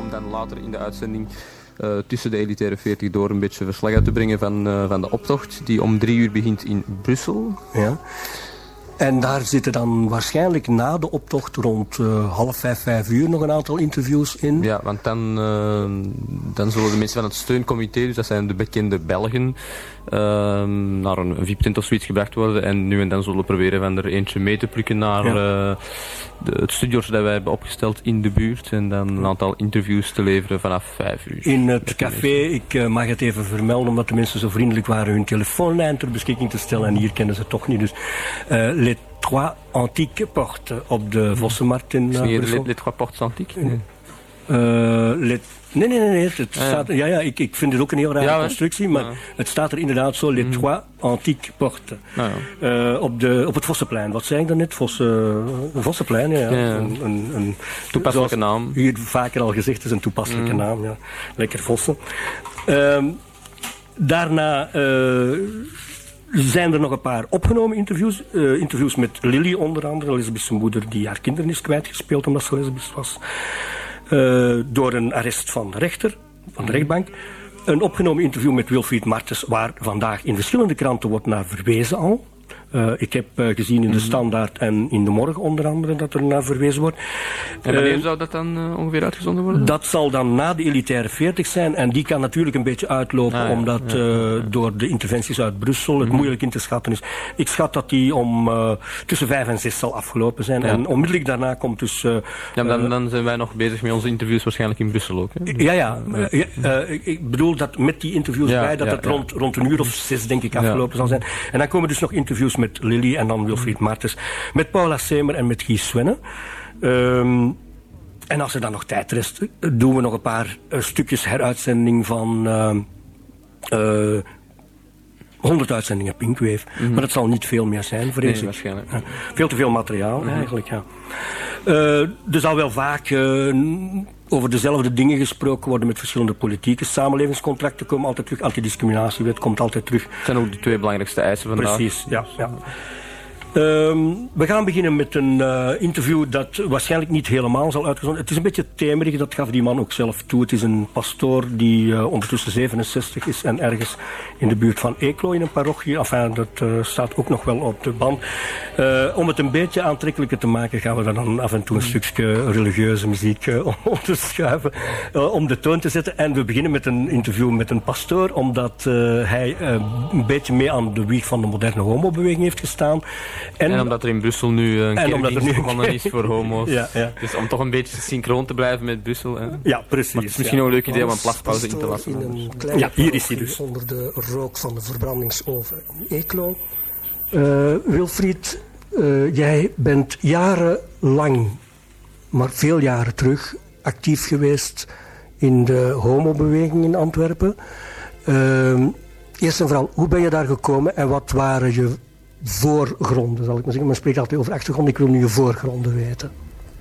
om dan later in de uitzending tussen de elitaire 40 door een beetje verslag uit te brengen van de optocht, die om 3 uur begint in Brussel. Ja. En daar zitten dan waarschijnlijk na de optocht rond 4:30, 5:00 nog een aantal interviews in. Ja, want dan zullen de mensen van het steuncomité, dus dat zijn de bekende Belgen, naar een VIP-tent of zoiets gebracht worden. En nu en dan zullen we proberen van er eentje mee te plukken naar het studio dat wij hebben opgesteld in de buurt. En dan een aantal interviews te leveren vanaf 5:00. In het café, ik mag het even vermelden, omdat de mensen zo vriendelijk waren hun telefoonlijn ter beschikking te stellen. En hier kennen ze het toch niet. Dus Les Trois Antiques Portes op de Vossenmarkt in Brussel. Les Trois Portes Antiques? Nee. Het staat, ik vind het ook een heel rare constructie, maar het staat er inderdaad zo, Les Trois Antiques Portes. Op het Vossenplein. Wat zei ik daarnet? Vossenplein, ja. Een toepasselijke naam. Hier vaker al gezegd, is een toepasselijke naam, ja. Lekker Vossen. Daarna zijn er nog een paar opgenomen interviews. Interviews met Lily onder andere, Elizabeth zijn moeder die haar kinderen is kwijtgespeeld omdat ze Elizabeth was. Door een arrest van de rechter, van de rechtbank. Een opgenomen interview met Wilfried Martens, waar vandaag in verschillende kranten wordt naar verwezen al. Ik heb gezien in de Standaard en in de Morgen onder andere dat er naar verwezen wordt. En wanneer zou dat dan ongeveer uitgezonden worden? Dat zal dan na de elitaire 40 zijn. En die kan natuurlijk een beetje uitlopen, omdat door de interventies uit Brussel het moeilijk in te schatten is. Ik schat dat die om tussen 5 en 6 zal afgelopen zijn. En onmiddellijk daarna komt dus... dan zijn wij nog bezig met onze interviews waarschijnlijk in Brussel ook. Hè? Ik bedoel dat met die interviews bij, dat het rond een uur of 6 denk ik afgelopen zal zijn. En dan komen dus nog interviews met Lily en dan Wilfried Martens, met Paula Semer en met Guy Swenne. En als er dan nog tijd rest, doen we nog een paar stukjes heruitzending van 100 uitzendingen Pinkwave. Maar dat zal niet veel meer zijn, vrees ik. Waarschijnlijk. Veel te veel materiaal eigenlijk, ja. Er zal wel vaak over dezelfde dingen gesproken worden met verschillende politieke samenlevingscontracten komen altijd terug. Antidiscriminatiewet komt altijd terug. Dat zijn ook de 2 belangrijkste eisen vandaag. Precies, ja. We gaan beginnen met een interview dat waarschijnlijk niet helemaal zal uitgezonden. Het is een beetje temerig, dat gaf die man ook zelf toe. Het is een pastoor die ondertussen 67 is en ergens in de buurt van Eeklo in een parochie. Enfin, dat staat ook nog wel op de band. Om het een beetje aantrekkelijker te maken gaan we dan af en toe een stukje religieuze muziek onderschuiven om de toon te zetten. En we beginnen met een interview met een pastoor, omdat hij een beetje mee aan de wieg van de moderne homobeweging heeft gestaan. En omdat er in Brussel nu een kerkdienst begonnen is voor homo's. Dus om toch een beetje synchroon te blijven met Brussel. Hè. Ja, precies. Maar het is misschien ook een leuk idee om een plaspauze in te lassen. Hier is hij dus. Onder de rook van de verbrandingsoven in Eeklo. Wilfried, jij bent jarenlang, maar veel jaren terug, actief geweest in de homobeweging in Antwerpen. Eerst en vooral, hoe ben je daar gekomen en wat waren je voorgronden, zal ik maar zeggen. Men spreekt altijd over achtergrond, ik wil nu je voorgronden weten.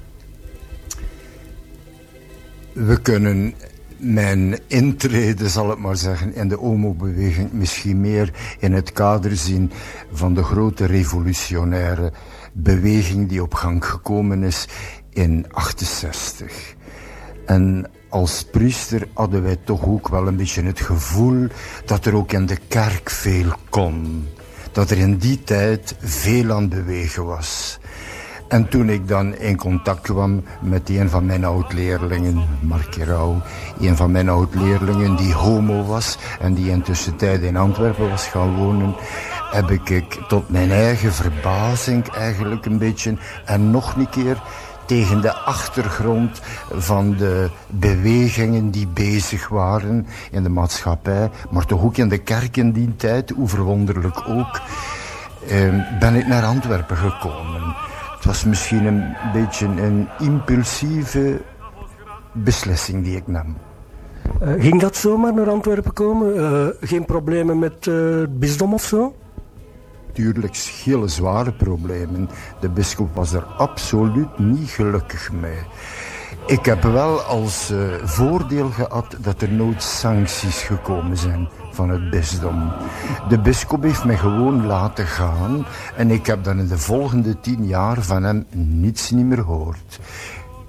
We kunnen mijn intrede, zal ik maar zeggen, in de homobeweging misschien meer in het kader zien van de grote revolutionaire beweging die op gang gekomen is in 1968. En als priester hadden wij toch ook wel een beetje het gevoel dat er ook in de kerk veel kon. Dat er in die tijd veel aan het bewegen was. En toen ik dan in contact kwam met een van mijn oud-leerlingen, Mark Rauw, een van mijn oud-leerlingen die homo was en die intussen tijd in Antwerpen was gaan wonen, heb ik tot mijn eigen verbazing eigenlijk een beetje en nog een keer tegen de achtergrond van de bewegingen die bezig waren in de maatschappij, maar toch ook in de kerk in die tijd, hoe verwonderlijk ook, ben ik naar Antwerpen gekomen. Het was misschien een beetje een impulsieve beslissing die ik nam. Ging dat zomaar naar Antwerpen komen? Geen problemen met het bisdom of zo? Tuurlijk hele zware problemen. De bisschop was er absoluut niet gelukkig mee. Ik heb wel als voordeel gehad dat er nooit sancties gekomen zijn van het bisdom. De bisschop heeft mij gewoon laten gaan en ik heb dan in de volgende 10 jaar van hem niets niet meer gehoord.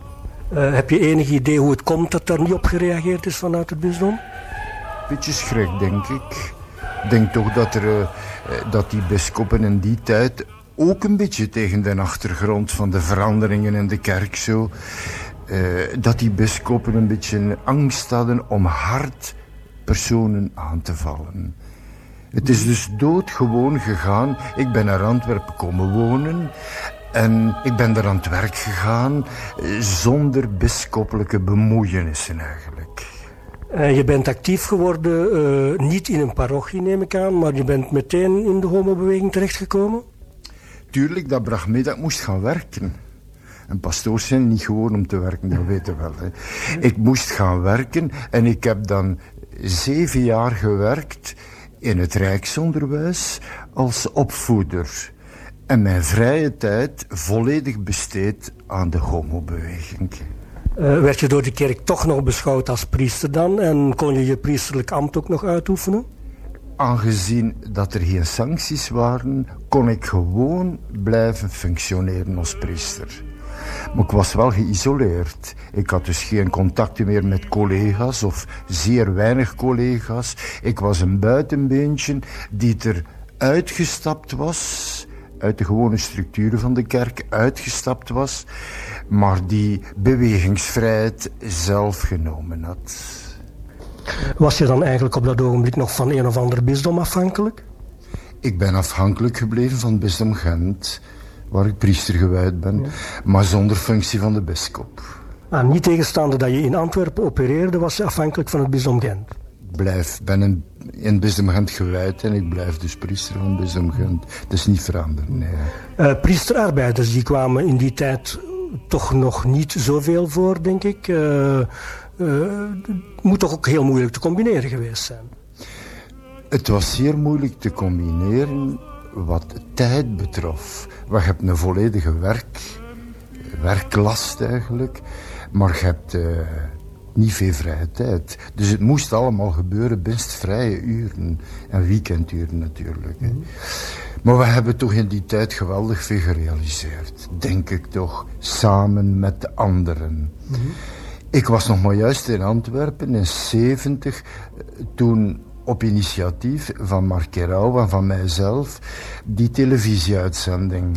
Heb je enig idee hoe het komt dat daar niet op gereageerd is vanuit het bisdom? Beetje schrik, denk ik. Ik denk toch dat die bisschoppen in die tijd ook een beetje tegen de achtergrond van de veranderingen in de kerk zo, dat die bisschoppen een beetje angst hadden om hard personen aan te vallen. Het is dus doodgewoon gegaan. Ik ben naar Antwerpen komen wonen en ik ben er aan het werk gegaan zonder bisschoppelijke bemoeienissen eigenlijk. Je bent actief geworden, niet in een parochie neem ik aan, maar je bent meteen in de homobeweging terechtgekomen? Tuurlijk, dat bracht mee dat ik moest gaan werken. En pastoors zijn niet gewoon om te werken, dat weten we wel. Hè. Ik moest gaan werken en ik heb dan 7 jaar gewerkt in het Rijksonderwijs als opvoeder. En mijn vrije tijd volledig besteed aan de homobeweging. Werd je door de kerk toch nog beschouwd als priester dan? En kon je je priesterlijk ambt ook nog uitoefenen? Aangezien dat er geen sancties waren, kon ik gewoon blijven functioneren als priester. Maar ik was wel geïsoleerd. Ik had dus geen contacten meer met collega's of zeer weinig collega's. Ik was een buitenbeentje die er uitgestapt was, uit de gewone structuren van de kerk uitgestapt was, maar die bewegingsvrijheid zelf genomen had. Was je dan eigenlijk op dat ogenblik nog van een of ander bisdom afhankelijk? Ik ben afhankelijk gebleven van het bisdom Gent, waar ik priester gewijd ben, maar zonder functie van de bisschop. Niet tegenstaande dat je in Antwerpen opereerde, was je afhankelijk van het bisdom Gent? Ik ben in het bisdom Gent gewijd en ik blijf dus priester van het bisdom Gent. Dat is niet veranderd, nee. Priesterarbeiders die kwamen in die tijd toch nog niet zoveel voor, denk ik. Moet toch ook heel moeilijk te combineren geweest zijn? Het was zeer moeilijk te combineren wat tijd betrof. We hebben een volledige werklast eigenlijk, maar je hebt niet veel vrije tijd. Dus het moest allemaal gebeuren binnen vrije uren en weekenduren natuurlijk. Hè. Maar we hebben toch in die tijd geweldig veel gerealiseerd. Denk ik toch, samen met de anderen. Ik was nog maar juist in Antwerpen in 1970, toen op initiatief van Mark Kerauw en van mijzelf die televisieuitzending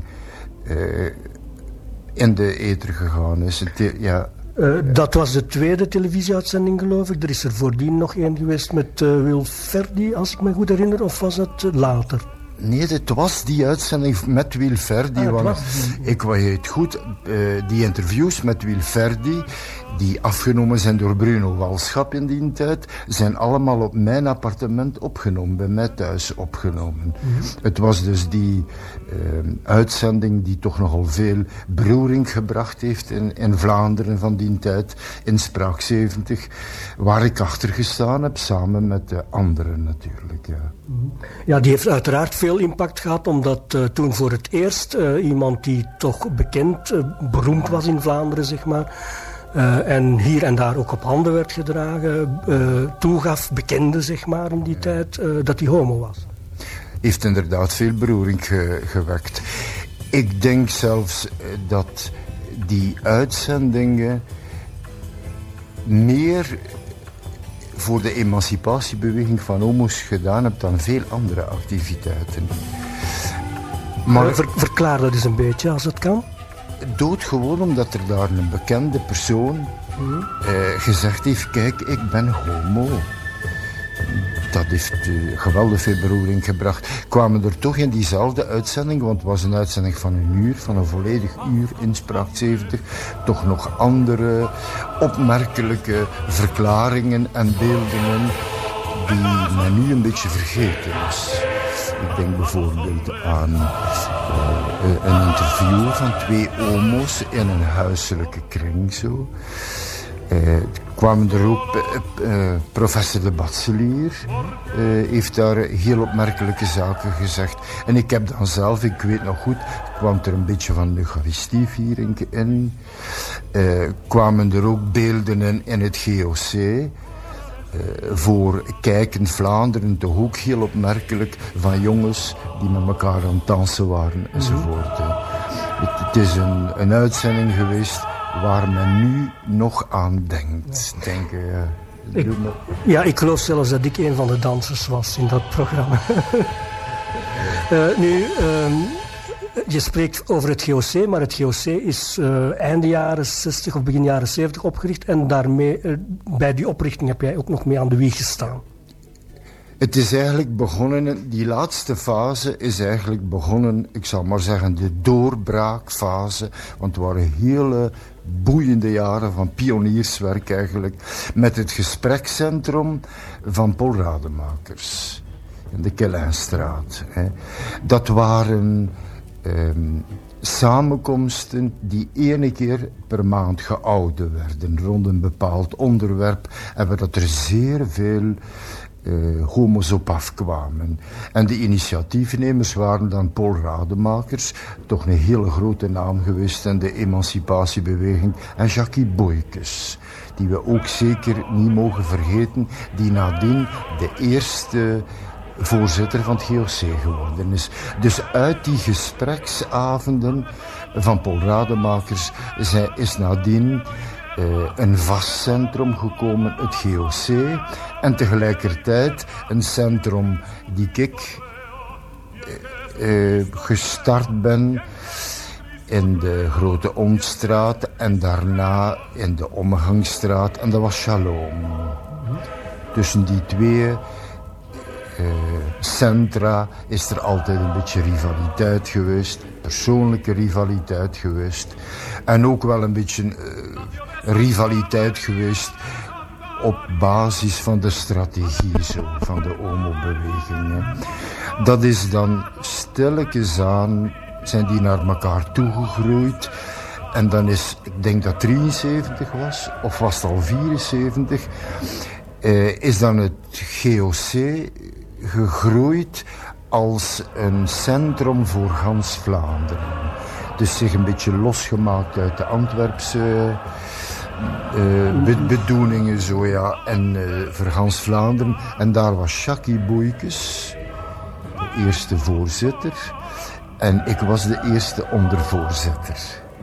in de ether gegaan is. Dat was de tweede televisieuitzending, geloof ik. Er is er voordien nog één geweest met Wil Verdi, als ik me goed herinner, of was dat later? Nee, het was die uitzending met Wil Verdi. Ik weet het goed, die interviews met Wil Verdi, die afgenomen zijn door Bruno Walschap in die tijd, zijn allemaal op mijn appartement opgenomen, bij mij thuis opgenomen. Het was dus die uitzending die toch nogal veel beroering gebracht heeft in Vlaanderen van die tijd, in Spraak 70, waar ik achter gestaan heb, samen met de anderen natuurlijk. Ja, die heeft uiteraard veel impact gehad, omdat toen voor het eerst iemand die toch bekend, beroemd was in Vlaanderen, zeg maar, en hier en daar ook op handen werd gedragen, toegaf, bekende, zeg maar, in die tijd, dat hij homo was. Heeft inderdaad veel beroering gewekt. Ik denk zelfs dat die uitzendingen meer voor de emancipatiebeweging van homo's gedaan heb dan veel andere activiteiten. Maar verklaar dat eens een beetje, als het kan. Doodgewoon omdat er daar een bekende persoon gezegd heeft, kijk, ik ben homo. Dat heeft geweldig veel beroering gebracht. Kwamen er toch in diezelfde uitzending, want het was een uitzending van een uur, van een volledig uur in Spraak 70, toch nog andere opmerkelijke verklaringen en beeldingen die men nu een beetje vergeten is. Ik denk bijvoorbeeld aan een interview van 2 homo's in een huiselijke kring zo. Kwamen er ook, professor de Batselier heeft daar heel opmerkelijke zaken gezegd. En ik heb dan zelf, ik weet nog goed, kwam er een beetje van de Eucharistieviering in. Kwamen er ook beelden in het GOC. Voor kijkend Vlaanderen toch ook heel opmerkelijk van jongens die met elkaar aan het dansen waren enzovoort. Het is een uitzending geweest waar men nu nog aan denkt. Ik geloof zelfs dat ik een van de dansers was in dat programma. Je spreekt over het GOC, maar het GOC is einde jaren 60 of begin jaren 70 opgericht. En daarmee, bij die oprichting heb jij ook nog mee aan de wieg gestaan. Het is eigenlijk begonnen, die laatste fase is eigenlijk begonnen, ik zal maar zeggen, de doorbraakfase. Want het waren hele boeiende jaren van pionierswerk eigenlijk. Met het gesprekscentrum van Paul Rademakers in de Kellijnstraat. Dat waren samenkomsten die 1 keer per maand gehouden werden rond een bepaald onderwerp. En dat er zeer veel homo's op afkwamen. En de initiatiefnemers waren dan Paul Rademakers, toch een hele grote naam geweest in de emancipatiebeweging, en Jackie Boykes, die we ook zeker niet mogen vergeten, die nadien de eerste voorzitter van het GOC geworden is. Dus uit die gespreksavonden van Paul Rademakers is nadien een vast centrum gekomen, het GOC, en tegelijkertijd een centrum die ik gestart ben in de Grote Omstraat en daarna in de Omgangsstraat, en dat was Shalom. Tussen die twee centra is er altijd een beetje rivaliteit geweest, persoonlijke rivaliteit geweest, en ook wel een beetje rivaliteit geweest op basis van de strategie van de homobeweging. Dat is dan stilletjes aan, zijn die naar elkaar toegegroeid. En dan is, ik denk dat 73 was, of was het al 74, is dan het GOC gegroeid als een centrum voor gans Vlaanderen. Dus zich een beetje losgemaakt uit de Antwerpse bedoelingen zo, ja, en voor gans Vlaanderen. En daar was Jackie Boykes de eerste voorzitter en ik was de eerste ondervoorzitter.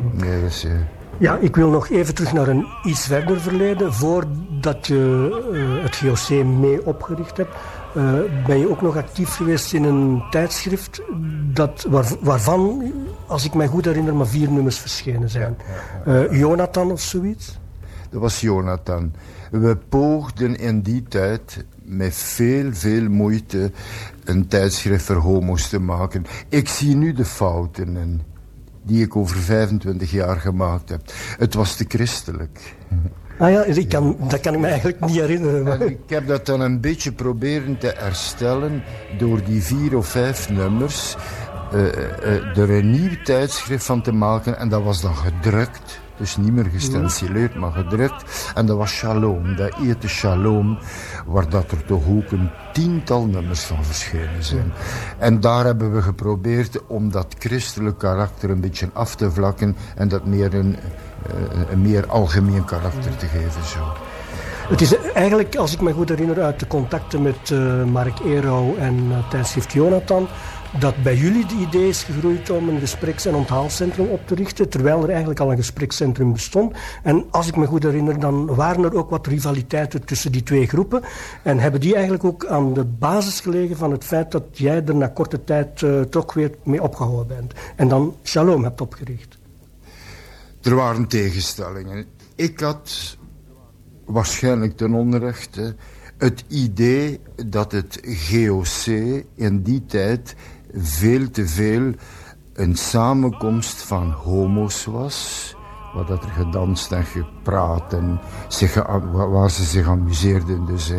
Ja, ik wil nog even terug naar een iets verder verleden. Voordat je het GOC mee opgericht hebt, ben je ook nog actief geweest in een tijdschrift waarvan, als ik mij goed herinner, maar 4 nummers verschenen zijn. Jonathan of zoiets? Dat was Jonathan. We poogden in die tijd met veel moeite een tijdschrift voor homo's te maken. Ik zie nu de fouten in die ik over 25 jaar gemaakt heb. Het was te christelijk. Ah ja, dat kan ik me eigenlijk niet herinneren. Maar ik heb dat dan een beetje proberen te herstellen door die 4 of 5 nummers er een nieuw tijdschrift van te maken, en dat was dan gedrukt. Dus niet meer gestencileerd, maar gedrukt. En dat was Shalom, dat heette Shalom, waar dat er toch ook een 10-tal nummers van verschenen zijn. En daar hebben we geprobeerd om dat christelijk karakter een beetje af te vlakken en dat meer een meer algemeen karakter te geven. Zo. Het is eigenlijk, als ik me goed herinner, uit de contacten met Mark Eerouw en tijdschrift Jonathan, dat bij jullie de idee is gegroeid om een gespreks- en onthaalcentrum op te richten, terwijl er eigenlijk al een gesprekscentrum bestond. En als ik me goed herinner, dan waren er ook wat rivaliteiten tussen die 2 groepen. En hebben die eigenlijk ook aan de basis gelegen van het feit dat jij er na korte tijd toch weer mee opgehouden bent. En dan Shalom hebt opgericht. Er waren tegenstellingen. Ik had waarschijnlijk ten onrechte het idee dat het GOC in die tijd veel te veel een samenkomst van homo's was, waar dat er gedanst en gepraat en waar ze zich amuseerden. Dus,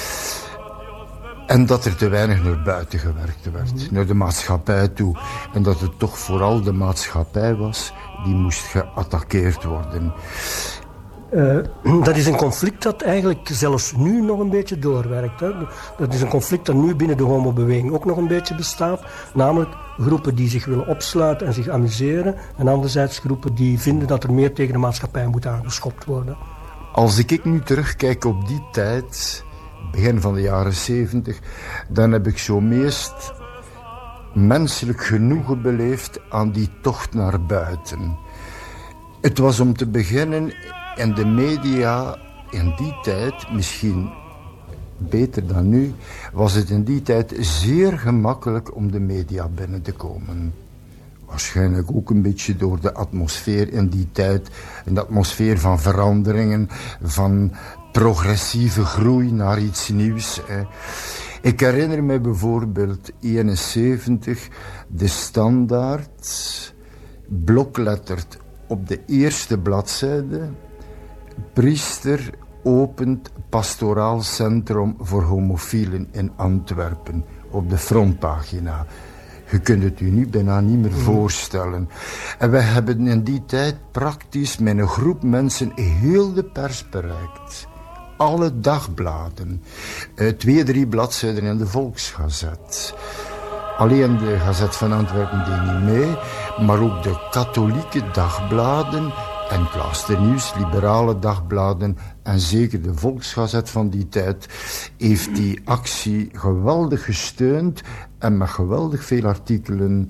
en dat er te weinig naar buiten gewerkt werd, naar de maatschappij toe. En dat het toch vooral de maatschappij was die moest geattaqueerd worden. Dat is een conflict dat eigenlijk zelfs nu nog een beetje doorwerkt. Hè. Dat is een conflict dat nu binnen de homobeweging ook nog een beetje bestaat. Namelijk groepen die zich willen opsluiten en zich amuseren. En anderzijds groepen die vinden dat er meer tegen de maatschappij moet aangeschopt worden. Als ik nu terugkijk op die tijd, begin van de jaren 70... dan heb ik zo meest menselijk genoegen beleefd aan die tocht naar buiten. Het was om te beginnen in de media in die tijd, misschien beter dan nu, was het in die tijd zeer gemakkelijk om de media binnen te komen. Waarschijnlijk ook een beetje door de atmosfeer in die tijd. Een atmosfeer van veranderingen, van progressieve groei naar iets nieuws. Ik herinner me bijvoorbeeld 71, de Standaard, blokletterd op de eerste bladzijde. Priester opent pastoraal centrum voor homofielen in Antwerpen op de frontpagina. Je kunt het u nu bijna niet meer voorstellen. En we hebben in die tijd praktisch met een groep mensen heel de pers bereikt. Alle dagbladen. 2-3 bladzijden in de Volksgazet. Alleen de Gazet van Antwerpen deed niet mee, maar ook de katholieke dagbladen en Klaasternieuws, liberale dagbladen en zeker de Volksgazet van die tijd heeft die actie geweldig gesteund en met geweldig veel artikelen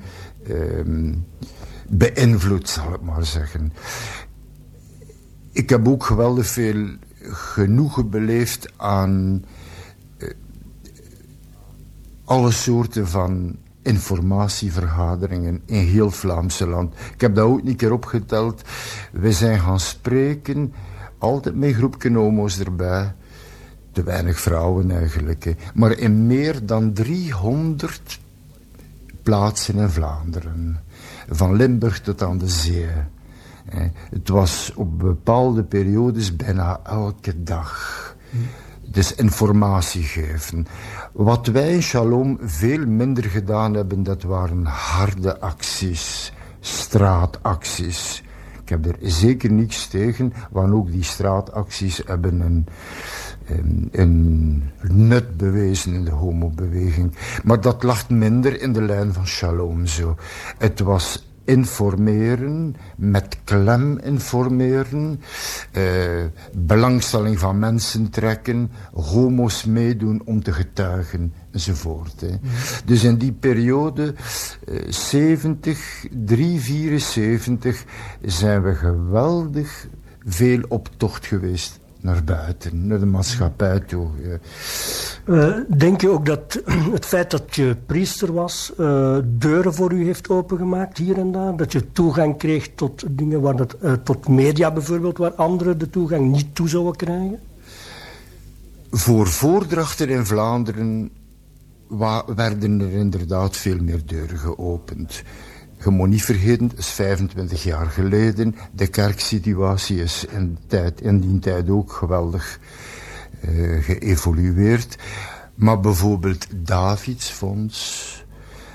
beïnvloed, zal ik maar zeggen. Ik heb ook geweldig veel genoegen beleefd aan alle soorten van informatievergaderingen in heel Vlaamse land. Ik heb dat ook een keer opgeteld. We zijn gaan spreken, altijd met een groepje homo's erbij. Te weinig vrouwen eigenlijk. Hè. Maar in meer dan 300 plaatsen in Vlaanderen. Van Limburg tot aan de zee. Het was op bepaalde periodes bijna elke dag. Dus informatie geven. Wat wij in Shalom veel minder gedaan hebben, dat waren harde acties, straatacties. Ik heb er zeker niks tegen, want ook die straatacties hebben een nut bewezen in de homobeweging. Maar dat lag minder in de lijn van Shalom zo. Het was informeren, met klem informeren, belangstelling van mensen trekken, homo's meedoen om te getuigen, enzovoort. Hè. Dus in die periode, 74 zijn we geweldig veel op tocht geweest naar buiten, naar de maatschappij toe. Denk je ook dat het feit dat je priester was deuren voor u heeft opengemaakt hier en daar? Dat je toegang kreeg tot dingen waar tot media bijvoorbeeld, waar anderen de toegang niet toe zouden krijgen? Voor voordrachten in Vlaanderen werden er inderdaad veel meer deuren geopend. Je moet niet vergeten, het is 25 jaar geleden. De kerksituatie is in die tijd ook geweldig geëvolueerd. Maar bijvoorbeeld Davidsfonds,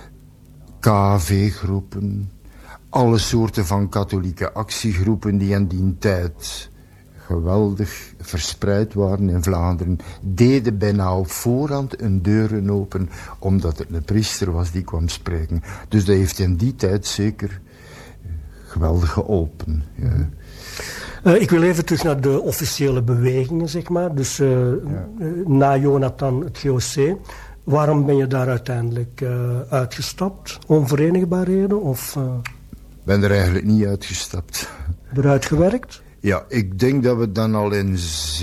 KV-groepen, alle soorten van katholieke actiegroepen die in die tijd geweldig verspreid waren in Vlaanderen, deden bijna op voorhand hun deuren open, omdat het een priester was die kwam spreken. Dus dat heeft in die tijd zeker geweldig geholpen. Ja. Ik wil even terug naar de officiële bewegingen, zeg maar. Dus na Jonathan het GOC. Waarom ben je daar uiteindelijk uitgestapt? Onverenigbaarheden? Of ben er eigenlijk niet uitgestapt. Eruit gewerkt? Ja, ik denk dat we dan al in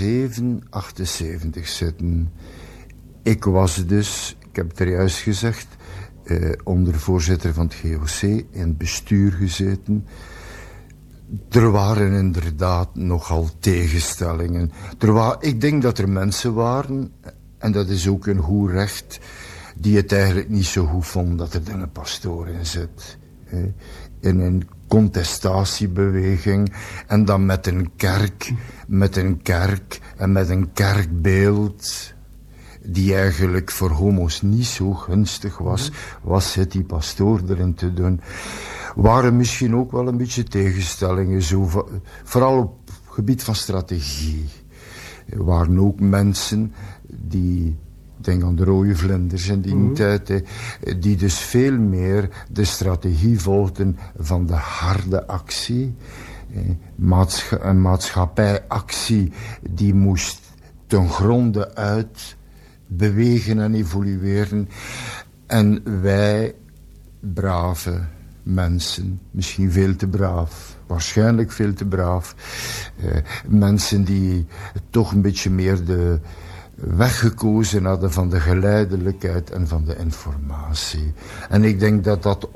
78 zitten. Ik was dus, ik heb het er juist gezegd, ondervoorzitter van het GOC, in het bestuur gezeten. Er waren inderdaad nogal tegenstellingen. Ik denk dat er mensen waren, en dat is ook een goed recht, die het eigenlijk niet zo goed vonden dat er dan een pastoor in zit. In een contestatiebeweging en dan met een kerk en met een kerkbeeld die eigenlijk voor homo's niet zo gunstig was het die pastoor erin te doen. Waren misschien ook wel een beetje tegenstellingen, zo, vooral op het gebied van strategie. Er waren ook mensen die, ik denk aan de rode vlinders in die tijd, die dus veel meer de strategie volgden van de harde actie. Een maatschappijactie die moest ten gronde uit bewegen en evolueren. En wij, brave mensen, misschien veel te braaf, waarschijnlijk veel te braaf. Mensen die toch een beetje meer de weg gekozen hadden van de geleidelijkheid en van de informatie. En ik denk dat dat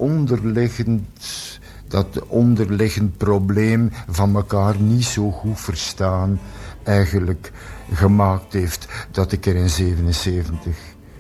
onderliggend probleem van elkaar niet zo goed verstaan eigenlijk gemaakt heeft dat ik er in 1977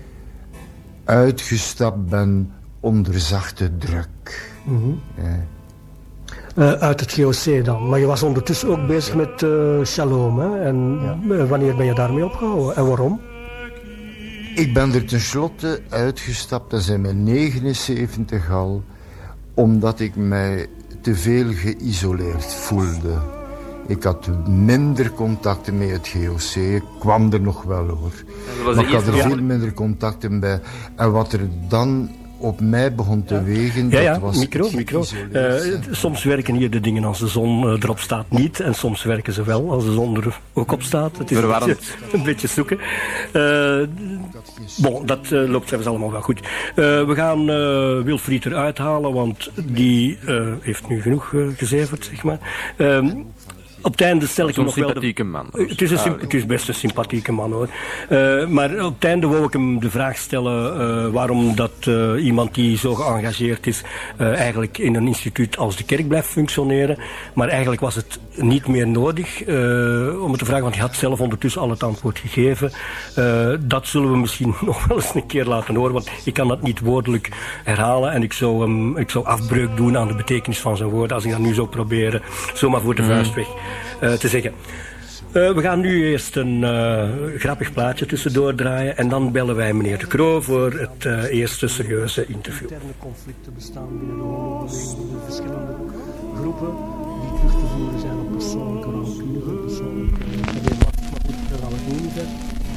uitgestapt ben onder zachte druk. Mm-hmm. Uit het GOC dan. Maar je was ondertussen ook bezig met Shalom. Hè? En wanneer ben je daarmee opgehouden en waarom? Ik ben er tenslotte uitgestapt, dat is in mijn 79 al, omdat ik mij te veel geïsoleerd voelde. Ik had minder contacten met het GOC. Ik kwam er nog wel hoor. Maar ik had er veel minder contacten bij. En wat er dan op mij begon te wegen, dat was micro. Soms werken hier de dingen als de zon erop staat niet. En soms werken ze wel als de zon er ook op staat. Het is een beetje zoeken. Dat loopt zelfs allemaal wel goed. We gaan Wilfried eruit halen, want die heeft nu genoeg gezeverd, zeg maar. Op het einde stel ik hem nog wel... sympathieke man. Het is best een sympathieke man, hoor. Maar op het einde wou ik hem de vraag stellen waarom dat iemand die zo geëngageerd is eigenlijk in een instituut als de kerk blijft functioneren. Maar eigenlijk was het niet meer nodig om het te vragen, want hij had zelf ondertussen al het antwoord gegeven. Dat zullen we misschien nog wel eens een keer laten horen, want ik kan dat niet woordelijk herhalen en ik zou afbreuk doen aan de betekenis van zijn woorden als ik dat nu zou proberen zomaar voor de vuist weg te zeggen. We gaan nu eerst een grappig plaatje tussendoor draaien en dan bellen wij meneer De Croo voor het eerste serieuze interview. Interne conflicten bestaan binnen de homo-beweging in verschillende groepen die terug te voeren zijn op persoonlijke rancune, persoonlijke problematiek, maar goed, daar gaan we het nu niet verder.